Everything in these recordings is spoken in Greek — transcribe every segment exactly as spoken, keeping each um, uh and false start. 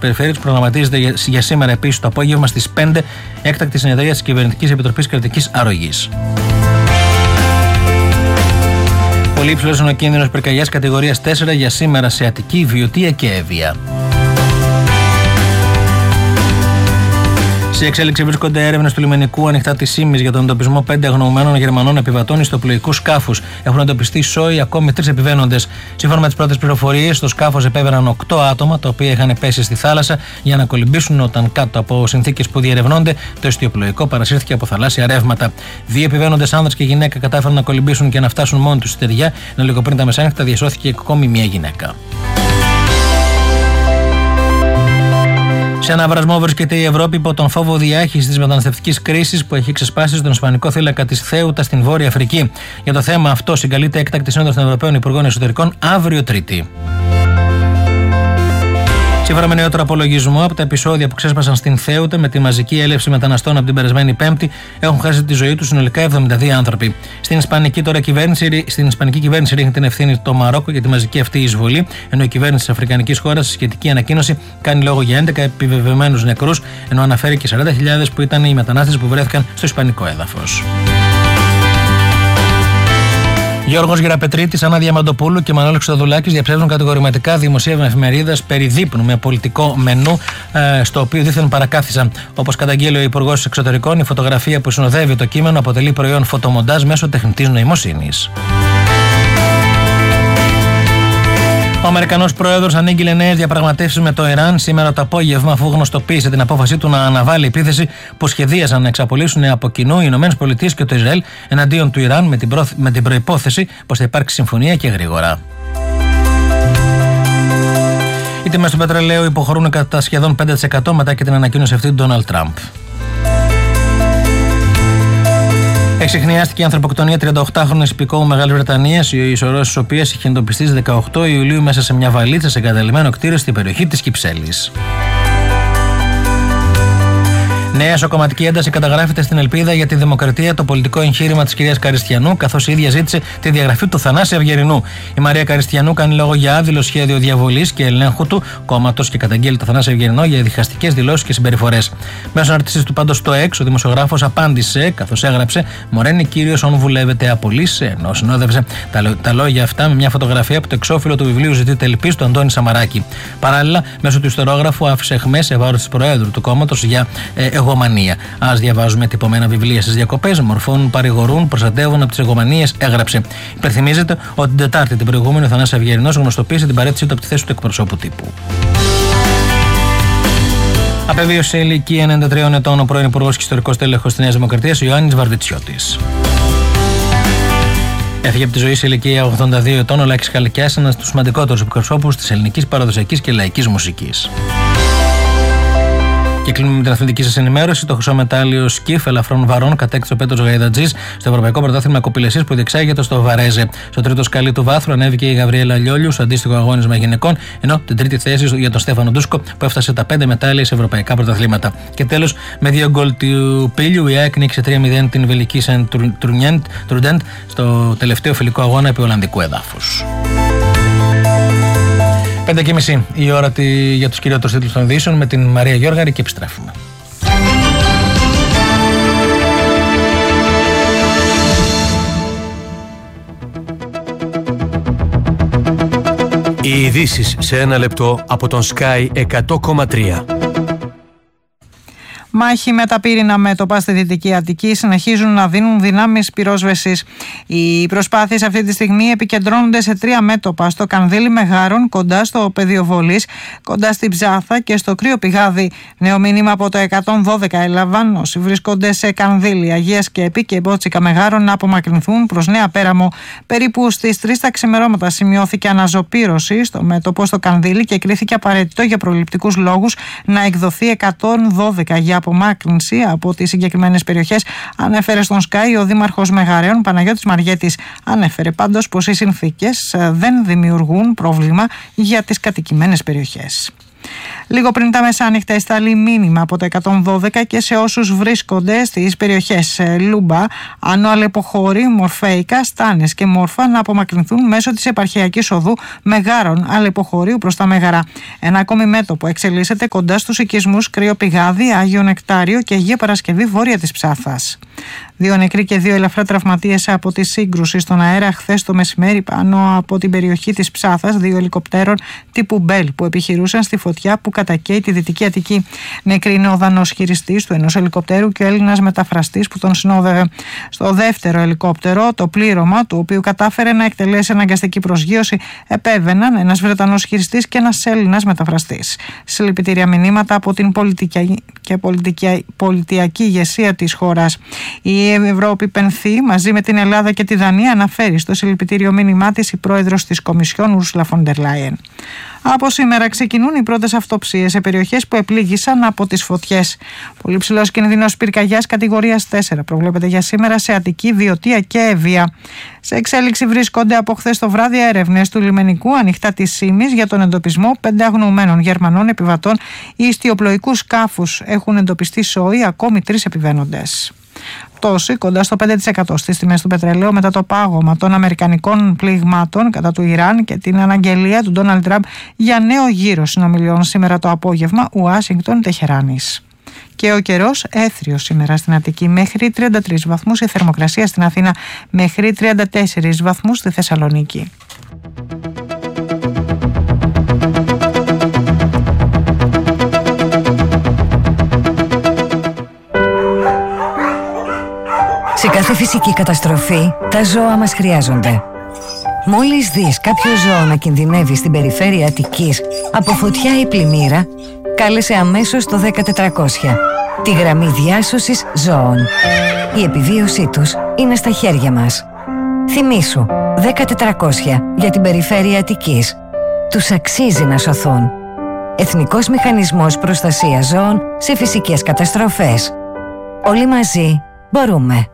περιφέρειας. Προγραμματίζεται για, για σήμερα επίσης το απόγευμα στις πέντε έκτακτη συνεδρία της Κυβερνητικής Επιτροπής Κρατικής Αρρωγής. Πολύ υψηλός είναι ο κίνδυνος πυρκαγιάς κατηγορίας τέσσερα για σήμερα σε Αττική, Βιωτία και Εύβοια. Σε εξέλιξη βρίσκονται έρευνες του λιμενικού ανοιχτά της Ήμης για τον εντοπισμό πέντε αγνοωμένων Γερμανών επιβατών ιστοπλοϊκού σκάφους. Έχουν εντοπιστεί σόι ακόμη τρεις επιβαίνοντες. Σύμφωνα με τις πρώτες πληροφορίες, στο σκάφος επέβαιναν οκτώ άτομα, τα οποία είχαν πέσει στη θάλασσα για να κολυμπήσουν όταν κάτω από συνθήκες που διερευνώνται το ιστοπλοϊκό παρασύρθηκε από θαλάσσια ρεύματα. Δύο επιβαίνοντες, άνδρας και γυναίκα, κατάφεραν να κολυμπήσουν και να φτάσουν μόνοι τους στη στεριά, ενώ λίγο πριν τα μεσάνυχτα διασώθηκε ακόμη μια γυναίκα. Σε ένα βρασμό βρίσκεται η Ευρώπη υπό τον φόβο διάχυσης της μεταναστευτικής κρίσης που έχει ξεσπάσει στον Ισπανικό θύλακα της Θέουτα στην Βόρεια Αφρική. Για το θέμα αυτό συγκαλείται έκτακτη σύνοδος των Ευρωπαίων Υπουργών Εσωτερικών αύριο Τρίτη. Σύμφωνα με νεότερο απολογισμό, από τα επεισόδια που ξέσπασαν στην Θέουτα με τη μαζική έλευση μεταναστών από την περασμένη Πέμπτη, έχουν χάσει τη ζωή τους συνολικά εβδομήντα δύο άνθρωποι. Στην Ισπανική, τώρα κυβέρνηση, στην Ισπανική κυβέρνηση ρίχνει την ευθύνη το Μαρόκο για τη μαζική αυτή εισβολή, ενώ η κυβέρνηση της Αφρικανικής χώρας, στη σχετική ανακοίνωση, κάνει λόγο για έντεκα επιβεβαιωμένους νεκρούς, ενώ αναφέρει και σαράντα χιλιάδες που ήταν οι μετανάστες που βρέθηκαν στο ισπανικό έδαφος. Γιώργος Γεραπετρίτης, Άννα Διαμαντοπούλου και Μανώλης Χρυστοδουλάκης διαψεύδουν κατηγορηματικά δημοσίευμα εφημερίδας περί δείπνου με πολιτικό μενού, ε, στο οποίο δήθεν παρακάθισαν. Όπως καταγγείλει ο Υπουργός Εξωτερικών, η φωτογραφία που συνοδεύει το κείμενο αποτελεί προϊόν φωτομοντάζ μέσω τεχνητής νοημοσύνης. Ο Αμερικανός πρόεδρος ανήγγειλε νέες διαπραγματεύσεις με το Ιράν σήμερα το απόγευμα, αφού γνωστοποίησε την απόφασή του να αναβάλει επίθεση που σχεδίαζαν να εξαπολύσουν από κοινού οι ΗΠΑ και το Ισραήλ εναντίον του Ιράν με την, προ... με την προϋπόθεση πως θα υπάρξει συμφωνία και γρήγορα. Οι τιμές του πετρελαίου υποχωρούν κατά σχεδόν πέντε τοις εκατό μετά και την ανακοίνωση αυτή του Ντόναλντ Τραμπ. Εξιχνιάστηκε η ανθρωποκτονία τριανταοκτάχρονης υπηκόου Μεγάλης Βρετανίας, η σωρός της οποίας είχε εντοπιστεί στις δεκαοκτώ Ιουλίου μέσα σε μια βαλίτσα σε εγκαταλειμμένο κτίριο στην περιοχή της Κυψέλης. Νέα σοκομματική ένταση καταγράφεται στην Ελπίδα για τη Δημοκρατία, το πολιτικό εγχείρημα της κυρίας Καριστιανού, καθώς η ίδια ζήτησε τη διαγραφή του Θανάση Αυγερινού. Η Μαρία Καριστιανού κάνει λόγο για άδειλο σχέδιο διαβολής και ελέγχου του κόμματος και καταγγέλει το Θανάση Αυγερινό για διχαστικές δηλώσεις και συμπεριφορές. Μέσω αναρτησής του πάντως στο X, ο δημοσιογράφος απάντησε, καθώς έγραψε: «Μωρένει κύριος, όν βουλεύεται απολύσε», ενώ συνόδευσε τα, τα λόγια αυτά με μια φωτογραφία από το εξώφυλλο του βιβλίου «Ζητείτε ελπίς» του Αντώνη Σαμαράκη. Παράλληλα, μέσω του ιστορόγραφου άφησε αιχμές σε βάρος της Προέδρου του κόμματος για ε, εγωμανία. Ας διαβάζουμε τυπωμένα βιβλία στις διακοπές, μορφώνουν, παρηγορούν, προστατεύουν από τις εγωμανίες, έγραψε. Υπενθυμίζεται ότι την Τετάρτη την προηγούμενη ο Θανάσης Αυγερινός γνωστοποίησε την παρέτησή του από τη θέση του εκπροσώπου τύπου. Απεβίωσε σε ηλικία ενενήντα τριών ετών ο πρώην Υπουργός και Ιστορικός Τέλεχος της Νέας Δημοκρατίας, ο Ιωάννης Βαρβιτσιώτης. Έφυγε από τη ζωή σε ηλικία ογδόντα δύο ετών ο Λάκης Χαλκιάς, ένας από τους σημαντικότερους εκπροσώπους της ελληνικής παραδοσιακής και λαϊκής μουσικής. Και κλείνουμε με την αθλητική σας ενημέρωση. Το χρυσομετάλλιο σκιφ ελαφρών βαρών κατέκτησε ο Πέτρος Γαϊδατζής στο Ευρωπαϊκό Πρωτάθλημα Κοπηλεσίας που διεξάγεται στο Βαρέζε. Στο τρίτο σκαλί του βάθρου ανέβηκε η Γαβριέλα Λιόλιου στο αντίστοιχο αγώνισμα γυναικών, ενώ την τρίτη θέση για τον Στέφανο Ντούσκο που έφτασε τα πέντε μετάλλια σε ευρωπαϊκά πρωταθλήματα. Και τέλος, με δύο γκολ του Πίλιου, η ΑΕΚ νίκησε τρία μηδέν την βελική Σεν Τρουντέντ στο τελευταίο φιλικό αγώνα επί Ολλανδικού εδάφους. Πέντε και μισή η ώρα τη, για τους κυριότερους τίτλους των ειδήσεων με την Μαρία Γιώργαρη και επιστρέφουμε. Οι ειδήσεις σε ένα λεπτό από τον Sky εκατό κόμμα τρία. Μάχη με τα πύρινα μέτωπα στη Δυτική Αττική συνεχίζουν να δίνουν δυνάμεις πυρόσβεσης. Οι προσπάθειες αυτή τη στιγμή επικεντρώνονται σε τρία μέτωπα: στο Κανδύλι Μεγάρων, κοντά στο πεδίο Βολής, κοντά στην Ψάθα και στο Κρύο Πηγάδι. Νέο μήνυμα από το εκατόν δώδεκα έλαβαν όσοι βρίσκονται σε Κανδύλι, Αγία Σκέπη και Μπότσικα Μεγάρων να απομακρυνθούν προς Νέα Πέραμο. Περίπου στις τρεις τα ξημερώματα σημειώθηκε αναζωπήρωση στο μέτωπο στο Κανδύλι και κρίθηκε απαραίτητο για προληπτικούς λόγους να εκδοθεί εκατόν δώδεκα για απομάκρυνση από τις συγκεκριμένες περιοχές, ανέφερε στον Sky ο Δήμαρχος Μεγαρέων Παναγιώτης Μαριέτης. Ανέφερε πάντως πως οι συνθήκες δεν δημιουργούν πρόβλημα για τις κατοικημένες περιοχές. Λίγο πριν τα μεσάνυχτα εστάλει μήνυμα από το εκατόν δώδεκα και σε όσους βρίσκονται στις περιοχές Λούμπα, Άνω Αλεποχώρη, Μορφέικα, Στάνες και Μόρφα να απομακρυνθούν μέσω της επαρχιακής οδού Μεγάρων Αλεποχωρίου προς τα Μέγαρα. Ένα ακόμη μέτωπο εξελίσσεται κοντά στους οικισμούς Κρύο Πηγάδι, Άγιο Νεκτάριο και Αγία Παρασκευή βόρεια της Ψάθας. Δύο νεκροί και δύο ελαφρά τραυματίες από τη σύγκρουση στον αέρα χθες το μεσημέρι πάνω από την περιοχή της Ψάθας δύο ελικοπτέρων τύπου Μπέλ που επιχειρούσαν στη φωτιά που κατακαίει τη Δυτική Αττική. Νεκροί είναι ο Δανός χειριστής του ενός ελικοπτέρου και ο Έλληνας μεταφραστής που τον συνόδευε. Στο δεύτερο ελικόπτερο, το πλήρωμα του οποίου κατάφερε να εκτελέσει αναγκαστική προσγείωση, επέβαιναν ένας Βρετανός χειριστής και ένας Έλληνας μεταφραστής. Συλληπιτήρια μηνύματα από την πολιτική και πολιτική, πολιτιακή ηγεσία της χώρας. Η Ευρώπη πενθεί μαζί με την Ελλάδα και τη Δανία, αναφέρει στο συλληπιτήριο μήνυμά της η πρόεδρος της Κομισιόν Ούρσουλα φον ντερ Λάιεν. Από σήμερα ξεκινούν οι πρώτες αυτοψίες σε περιοχές που επλήγησαν από τις φωτιές. Πολύ ψηλός κινδύνος πυρκαγιάς κατηγορίας τέσσερα προβλέπεται για σήμερα σε Αττική, Βιωτία και Εύβοια. Σε εξέλιξη βρίσκονται από χθες το βράδυ έρευνες του λιμενικού ανοιχτά της Σύμης για τον εντοπισμό πέντε αγνοωμένων Γερμανών επιβατών. Οι ιστιοπλοϊκούς σκάφους έχουν εντοπιστεί σώοι, ακόμη τρεις επιβαίνοντες. Πτώση κοντά στο πέντε τοις εκατό στις τιμές του πετρελαίου μετά το πάγωμα των αμερικανικών πληγμάτων κατά του Ιράν και την αναγγελία του Ντόναλντ Τραμπ για νέο γύρο συνομιλιών σήμερα το απόγευμα Ουάσιγκτον-Τεχεράνης. Και ο καιρός έθριος σήμερα στην Αττική μέχρι τριάντα τρεις βαθμούς, η θερμοκρασία στην Αθήνα μέχρι τριάντα τέσσερις βαθμούς στη Θεσσαλονίκη. Σε κάθε φυσική καταστροφή, τα ζώα μας χρειάζονται. Μόλις δεις κάποιο ζώο να κινδυνεύει στην περιφέρεια Αττικής από φωτιά ή πλημμύρα, κάλεσε αμέσως το δέκα τετρακόσια, τη γραμμή διάσωσης ζώων. Η επιβίωσή τους είναι στα χέρια μας. Θυμήσου, δέκα τετρακόσια για την περιφέρεια Αττικής. Τους αξίζει να σωθούν. Εθνικός Μηχανισμός Προστασίας Ζώων σε φυσικές καταστροφές. Όλοι μαζί μπορούμε.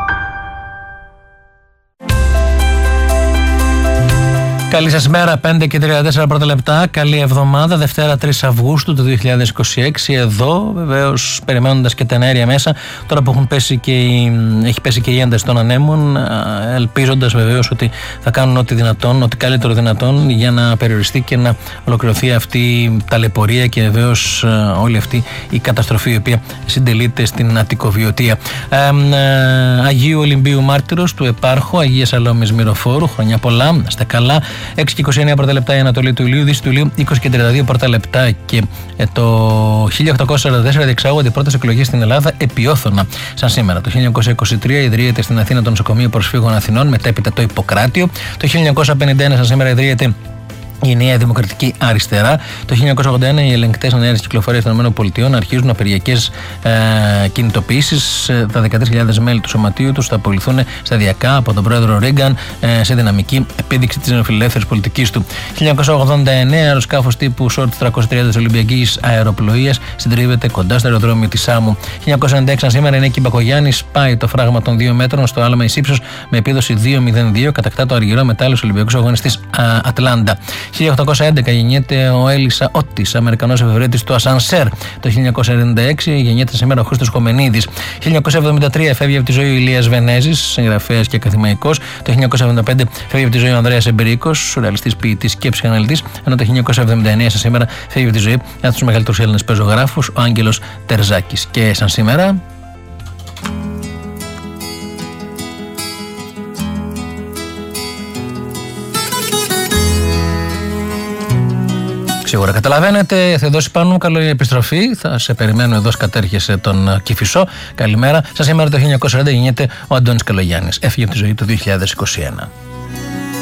Καλή σας μέρα, πέντε και τριάντα τέσσερα πρώτα λεπτά. Καλή εβδομάδα, Δευτέρα τρεις Αυγούστου του δύο χιλιάδες είκοσι έξι. Εδώ, βεβαίως, περιμένοντας και τα ενέργεια μέσα, τώρα που έχουν πέσει και η, έχει πέσει και η ένταση των ανέμων, ελπίζοντας βεβαίως ότι θα κάνουν ό,τι δυνατόν, ό,τι καλύτερο δυνατόν για να περιοριστεί και να ολοκληρωθεί αυτή η ταλαιπωρία και βεβαίως όλη αυτή η καταστροφή η οποία συντελείται στην Αττικοβιωτία. Ε, ε, Αγίου Ολυμπίου Μάρτυρος του Επάρχου, Αγία Σαλόμης Μυροφόρου, χρονιά πολλά, είστε καλά. έξι και είκοσι εννέα πρώτα λεπτά η Ανατολή του Ηλίου, Δύση του Ηλίου είκοσι και τριάντα δύο πρώτα λεπτά και ε, το χίλια οκτακόσια σαράντα τέσσερα διεξάγονται οι πρώτες εκλογές στην Ελλάδα επί Όθωνα. Σαν σήμερα, το χίλια εννιακόσια είκοσι τρία ιδρύεται στην Αθήνα το Νοσοκομείο Προσφύγων Αθηνών, μετέπειτα το Ιπποκράτιο. Το χίλια εννιακόσια πενήντα ένα, σαν σήμερα, ιδρύεται η Νέα Δημοκρατική Αριστερά. Το χίλια εννιακόσια ογδόντα ένα οι ελεγκτές εναέρειας κυκλοφορίας των ΗΠΑ αρχίζουν απεργιακές ε, κινητοποιήσεις. Τα δεκατρείς χιλιάδες μέλη του σωματείου τους θα απολυθούν σταδιακά από τον πρόεδρο Ρίγκαν ε, σε δυναμική επίδειξη της νεοφιλελεύθερης πολιτικής του. χίλια εννιακόσια ογδόντα εννέα αεροσκάφος τύπου Σόρτ τριακόσια τριάντα της Ολυμπιακής Αεροπλοείας συντρίβεται κοντά στο αεροδρόμιο της Σάμου. χίλια εννιακόσια ενενήντα έξι, σήμερα, η Νίκη Μπακογιάννη πάει το φράγμα των δύο μέτρων στο άλμα εις ύψος με επίδοση δύο μηδέν δύο, κατακτά το αργυρό μετάλλιο στους Ολυμπιακούς Αγώνες της Ατλάντα. χίλια οκτακόσια έντεκα γεννιέται ο Έλισσα Ότης, Αμερικανός εφευρέτης του Ασανσέρ. Το χίλια εννιακόσια ενενήντα έξι γεννιέται σήμερα ο Χρήστος Κομενίδης. χίλια εννιακόσια εβδομήντα τρία φεύγει από τη ζωή ο Ηλίας Βενέζης, συγγραφέας και ακαδημαϊκός. Το χίλια εννιακόσια εβδομήντα πέντε φεύγει από τη ζωή ο Ανδρέας Εμπειρίκος, σουρεαλιστής, ποιητής και ψυχαναλυτής. Ενώ το χίλια εννιακόσια εβδομήντα εννέα σαν σήμερα φεύγει από τη ζωή ένα από τους μεγαλύτερους Έλληνες πεζογράφους, ο Άγγελος Τερζάκης. Και σαν σήμερα. Σίγουρα καταλαβαίνετε, θα δώσει πάνω καλή επιστροφή. Θα σε περιμένω εδώ, κατέρχεσαι τον Κηφισό. Καλημέρα. Σας σήμερα το χίλια εννιακόσια σαράντα γεννιέται ο Αντώνης Καλογιάννης. Έφυγε από τη ζωή το δύο χιλιάδες είκοσι ένα.